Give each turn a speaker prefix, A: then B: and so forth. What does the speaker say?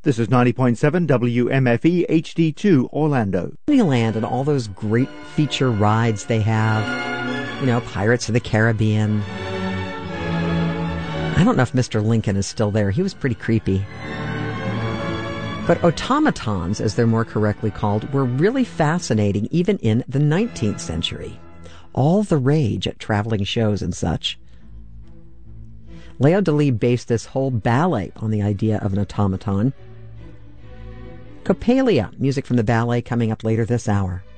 A: This is 90.7 WMFE HD2 Orlando.
B: Disneyland and all those great feature rides they have. Pirates of the Caribbean. I don't know if Mr. Lincoln is still there. He was pretty creepy. But automatons, as they're more correctly called, were really fascinating even in the 19th century. All the rage at traveling shows and such. Leo Delibes based this whole ballet on the idea of an automaton. Coppelia, music from the ballet coming up later this hour.